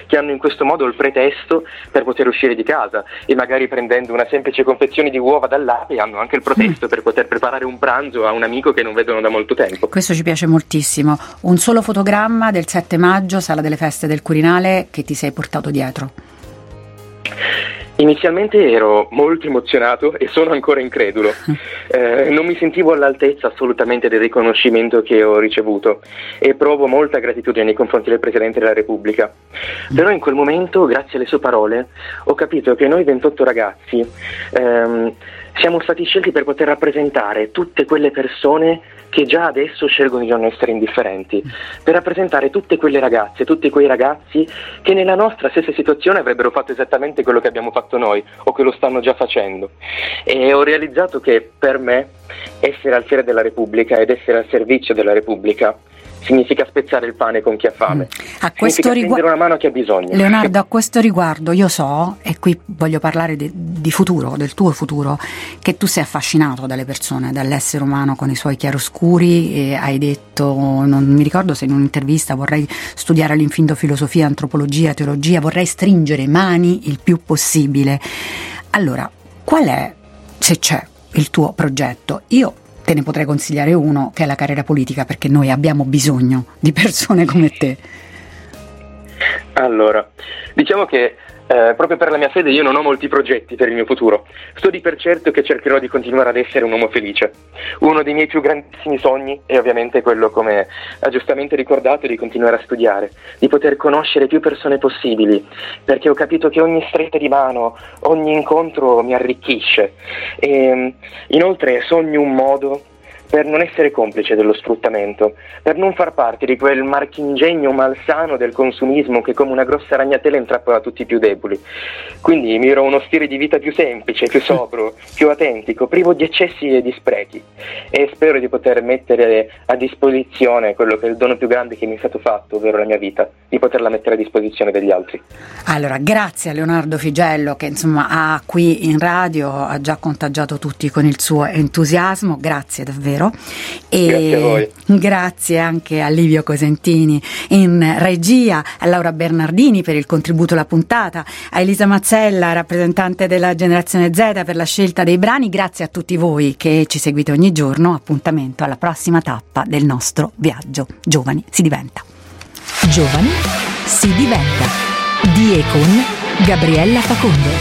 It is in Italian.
che hanno in questo modo il pretesto per poter uscire di casa, e magari prendendo una semplice confezione di uova dall'ape hanno anche il pretesto per poter preparare un pranzo a un amico che non vedono da molto tempo. Questo ci piace moltissimo. Un solo fotogramma del 7 maggio, sala delle feste del Quirinale, che ti sei portato dietro? Inizialmente ero molto emozionato e sono ancora incredulo. Non mi sentivo all'altezza assolutamente del riconoscimento che ho ricevuto e provo molta gratitudine nei confronti del Presidente della Repubblica. Però in quel momento, grazie alle sue parole, ho capito che noi 28 ragazzi siamo stati scelti per poter rappresentare tutte quelle persone che già adesso scelgono di non essere indifferenti, per rappresentare tutte quelle ragazze, tutti quei ragazzi che nella nostra stessa situazione avrebbero fatto esattamente quello che abbiamo fatto noi o che lo stanno già facendo. E ho realizzato che per me essere alfiere della Repubblica ed essere al servizio della Repubblica significa spezzare il pane con chi ha fame, significa tendere una mano a chi ha bisogno. Leonardo, a questo riguardo io so, e qui voglio parlare di futuro, del tuo futuro, che tu sei affascinato dalle persone, dall'essere umano con i suoi chiaroscuri, e hai detto, non mi ricordo se in un'intervista, vorrei studiare all'infinito filosofia, antropologia, teologia, vorrei stringere mani il più possibile. Allora, qual è, se c'è, il tuo progetto? Io te ne potrei consigliare uno, che è la carriera politica, perché noi abbiamo bisogno di persone come te. Allora, diciamo che proprio per la mia fede io non ho molti progetti per il mio futuro. Sto di per certo che cercherò di continuare ad essere un uomo felice. Uno dei miei più grandissimi sogni è ovviamente quello, come ha giustamente ricordato, di continuare a studiare, di poter conoscere più persone possibili, perché ho capito che ogni stretta di mano, ogni incontro mi arricchisce. E inoltre sogno un modo per non essere complice dello sfruttamento, per non far parte di quel marchingegno malsano del consumismo che come una grossa ragnatela intrappola tutti i più deboli. Quindi miro uno stile di vita più semplice, più sobrio, più autentico, privo di eccessi e di sprechi, e spero di poter mettere a disposizione quello che è il dono più grande che mi è stato fatto, ovvero la mia vita, di poterla mettere a disposizione degli altri. Allora, grazie a Leonardo Figello, che insomma ha qui in radio, ha già contagiato tutti con il suo entusiasmo, grazie davvero. E grazie a voi. Grazie anche a Livio Cosentini in regia, a Laura Bernardini per il contributo alla puntata, a Elisa Mazzella, rappresentante della Generazione Z, per la scelta dei brani. Grazie a tutti voi che ci seguite ogni giorno. Appuntamento alla prossima tappa del nostro viaggio. Giovani si diventa. Giovani si diventa. Di e con Gabriella Facondo.